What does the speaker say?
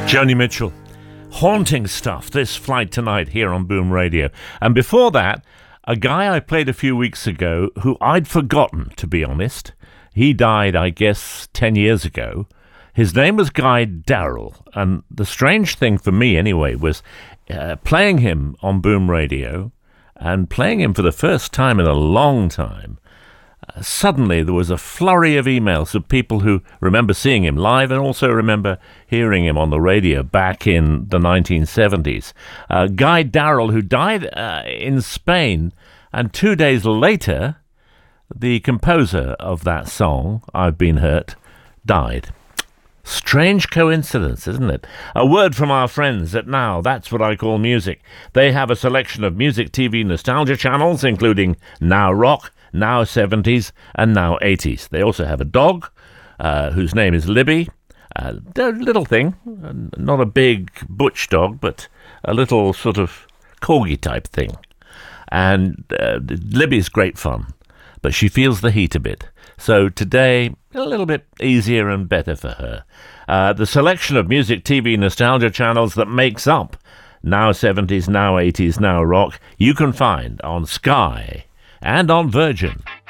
Joni Mitchell. Haunting stuff, this Flight Tonight here on Boom Radio. And before that, a guy I played a few weeks ago who I'd forgotten, to be honest. He died, I guess, 10 years ago. His name was Guy Darrell. And the strange thing for me, anyway, was playing him on Boom Radio and playing him for the first time in a long time. Suddenly there was a flurry of emails of people who remember seeing him live and also remember hearing him on the radio back in the 1970s. Guy Darrell, who died in Spain, and 2 days later, the composer of that song, I've Been Hurt, died. Strange coincidence, isn't it? A word from our friends at Now, That's What I Call Music. They have a selection of music TV nostalgia channels, including Now Rock, Now 70s, and Now 80s. They also have a dog, whose name is Libby. A little thing, not a big butch dog, but a little sort of corgi type thing. And Libby's great fun, but she feels the heat a bit. So today, a little bit easier and better for her. The selection of music TV nostalgia channels that makes up Now 70s, Now 80s, Now Rock, you can find on Sky and on Virgin.